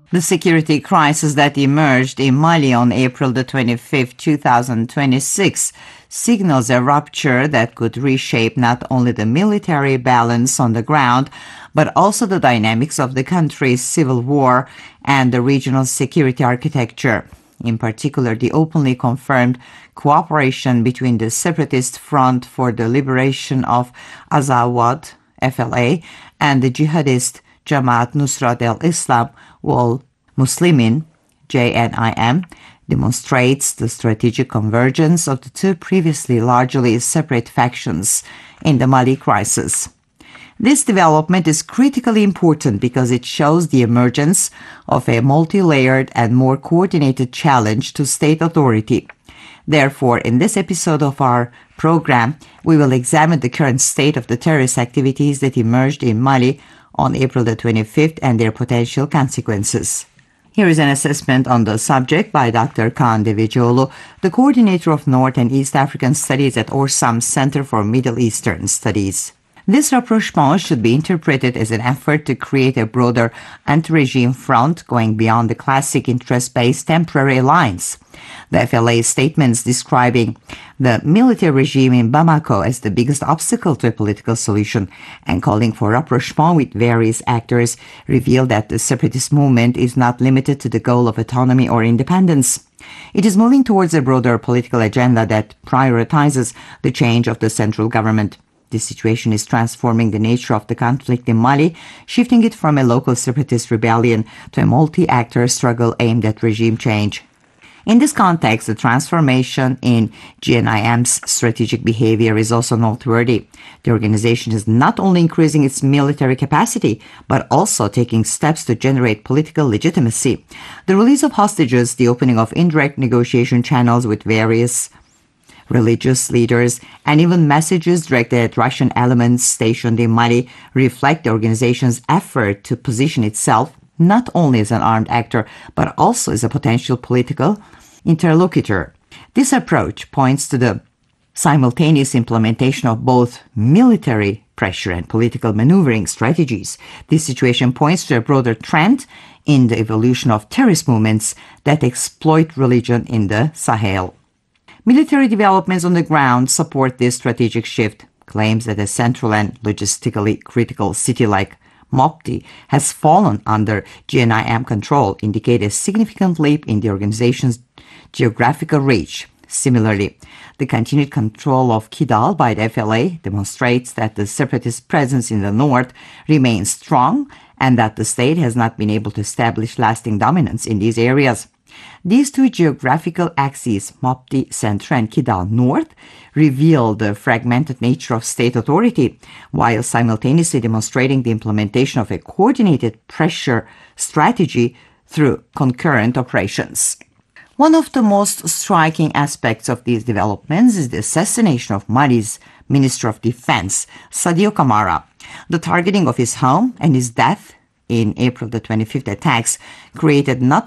The security crisis that emerged in Mali on April the 25th, 2026 signals a rupture that could reshape not only the military balance on the ground, but also the dynamics of the country's civil war and the regional security architecture. In particular, the openly confirmed cooperation between the Separatist Front for the Liberation of Azawad, FLA, and the jihadist Jamaat Nusrat al-Islam wal Muslimin, JNIM, demonstrates the strategic convergence of the two previously largely separate factions in the Mali crisis. This development is critically important because it shows the emergence of a multi-layered and more coordinated challenge to state authority. Therefore, in this episode of our program, we will examine the current state of the terrorist activities that emerged in Mali on April the 25th and their potential consequences. Here is an assessment on the subject by Dr. Kaan Devecioğlu, the coordinator of North and East African Studies at Orsam Center for Middle Eastern Studies. This rapprochement should be interpreted as an effort to create a broader anti-regime front going beyond the classic interest-based temporary alliance. The FLA's statements describing the military regime in Bamako as the biggest obstacle to a political solution and calling for rapprochement with various actors reveal that the separatist movement is not limited to the goal of autonomy or independence. It is moving towards a broader political agenda that prioritizes the change of the central government. This situation is transforming the nature of the conflict in Mali, shifting it from a local separatist rebellion to a multi-actor struggle aimed at regime change. In this context, the transformation in JNIM's strategic behavior is also noteworthy. The organization is not only increasing its military capacity, but also taking steps to generate political legitimacy. The release of hostages, the opening of indirect negotiation channels with various religious leaders, and even messages directed at Russian elements stationed in Mali reflect the organization's effort to position itself not only as an armed actor, but also as a potential political interlocutor. This approach points to the simultaneous implementation of both military pressure and political maneuvering strategies. This situation points to a broader trend in the evolution of terrorist movements that exploit religion in the Sahel. Military developments on the ground support this strategic shift. Claims that a central and logistically critical city like Mopti has fallen under JNIM control indicate a significant leap in the organization's geographical reach. Similarly, the continued control of Kidal by the FLA demonstrates that the separatist presence in the north remains strong and that the state has not been able to establish lasting dominance in these areas. These two geographical axes, Mopti Centre and Kidal North, reveal the fragmented nature of state authority, while simultaneously demonstrating the implementation of a coordinated pressure strategy through concurrent operations. One of the most striking aspects of these developments is the assassination of Mali's Minister of Defense, Sadio Kamara. The targeting of his home and his death in April the 25th attacks created not